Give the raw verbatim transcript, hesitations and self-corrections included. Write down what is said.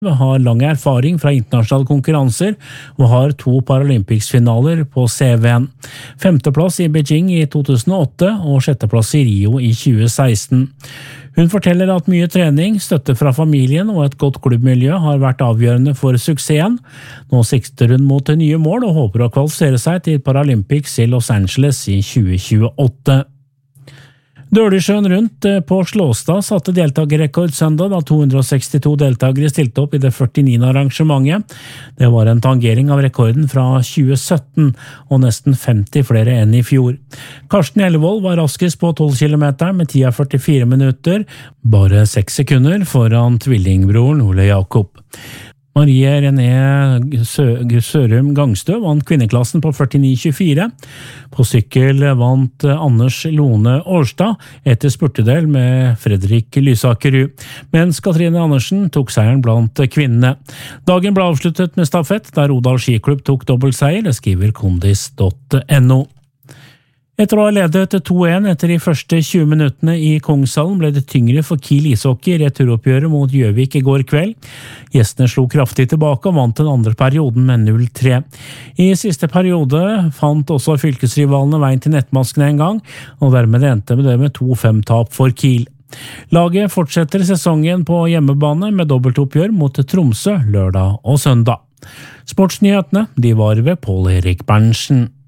har lang erfaring fra internasjonale konkurranser og har to Paralympics-finaler på C V-en. Femteplass i Beijing i to tusen og åtte og sjetteplass i Rio i tjue seksten. Hun forteller at mye trening, støtte fra familien og et godt klubbmiljø har vært avgjørende for suksessen. Nå sikter hun mot nye mål og håper å kvalifisere seg til Paralympics i Los Angeles i tjue tjueåtte. Dølesjøen rundt på Slåstad satte deltagerrekord søndag da to hundre og sekstito deltagere stilte opp i det førtiniende arrangementet. Det var en tangering av rekorden fra tjue sytten og nesten femti flere enn i fjor. Karsten Ellevold var raskest på tolv kilometer med tida førtifire minutter, bare seks sekunder foran tvillingbroren Ole Jakob. Marie René Sørum Gangstø vant kvinneklassen på førtini tjuefire. På sykkel vant Anders Lone Årstad etter spurtedel med Fredrik Lysakerud, mens Katrine Andersen tok seieren blant kvinnene. Dagen ble avsluttet med stafett, der Odal Skiklubb tok dobbeltseier, det skriver kondis punktum no. Etter å ha ledet to en etter de første tjue minuttene i Kongshallen ble det tyngre for Kiel ishockey i returoppgjøret mot Gjøvik i går kveld. Gjestene slo kraftig tilbake og vant den andre perioden med null tre. I siste periode fant også fylkesrivalene veien til nettmasken en gang, og dermed endte det med to fem tap for Kiel. Laget fortsetter sesongen på hjemmebane med dobbeltoppgjør mot Tromsø lørdag og søndag. Sportsnyhetene de var ved Pål Erik Berntsen.